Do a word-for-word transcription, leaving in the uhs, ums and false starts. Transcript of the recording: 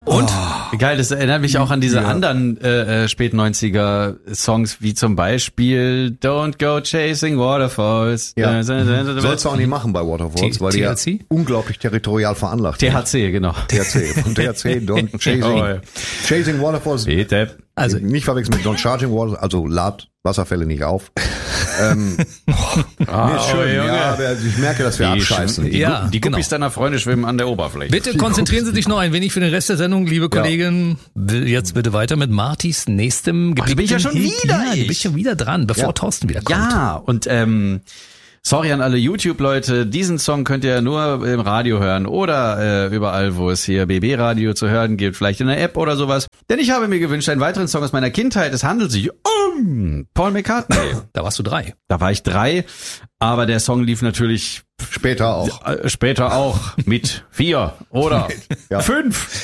Und? Oh, geil, das erinnert mich auch an diese ja. anderen äh, Spät-neunziger-Songs, wie zum Beispiel Don't Go Chasing Waterfalls. Ja. Sollst du auch nicht machen bei Waterfalls, weil die ja unglaublich territorial veranlagt sind. T H C, genau. T H C, von T H C, Don't Chasing, oh, ja. Chasing Waterfalls. Bitte. Also nicht verwechseln mit Don't Charging Waterfalls, also lad Wasserfälle nicht auf. ähm, ah, nee, ist schön, oh, ja, aber ich merke, dass wir die abscheißen. Die, ja, die genau. Guppies deiner Freunde schwimmen an der Oberfläche. Bitte die konzentrieren Sie sich noch ein wenig für den Rest der Sendung, liebe Kollegin. Ja. Jetzt bitte weiter mit Martys nächstem Gebiet. Ach, bin ich ja schon wieder. Ja, du bist schon wieder dran, bevor ja. Thorsten wieder kommt. Ja, und ähm, sorry an alle YouTube-Leute, diesen Song könnt ihr nur im Radio hören oder äh, überall, wo es hier B B-Radio zu hören gibt, vielleicht in der App oder sowas. Denn ich habe mir gewünscht, einen weiteren Song aus meiner Kindheit. Es handelt sich um Paul McCartney. Da warst du drei. Da war ich drei, aber der Song lief natürlich später auch. Äh, später auch mit vier oder ja. fünf.